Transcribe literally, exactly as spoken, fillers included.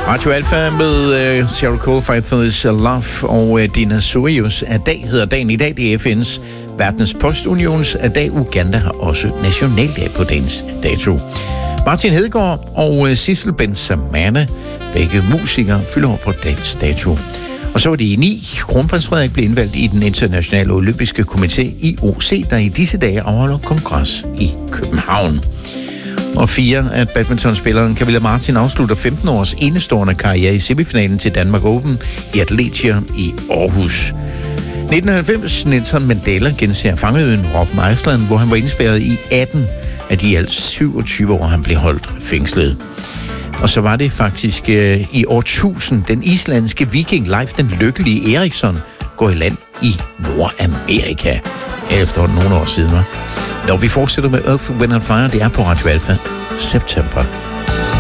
Radio Alfa med uh, Sarah Cole, Fight for This Love, og uh, Dina Surius af dag hedder dagen i dag. Det er F N's verdens postunions af dag. Uganda har også nationaldag på dagens dato. Martin Hedegaard og uh, Sissel Bensamane, begge musikere, fylder over på dagens dato. Og så var det i ni. Kronprins Frederik blev indvalgt i den internationale olympiske komité I O C, der i disse dage afholder kongres i København. Og fire, at badmintonspilleren Camilla Martin afslutter femten års enestående karriere i semifinalen til Danmark Open i Atletia i Aarhus. nitten halvfems, Nelson Mandela genser fangeøen Robben Island, hvor han var indspærret i atten af de alt syvogtyve år, han blev holdt fængslet. Og så var det faktisk øh, i år tusind, den islandske viking Leif den Lykkelige Eriksson går i land i Nordamerika. Efter nogle år siden, var. Når vi fortsætter med Earth, Wind and Fire, det er på Radio Alfa, September.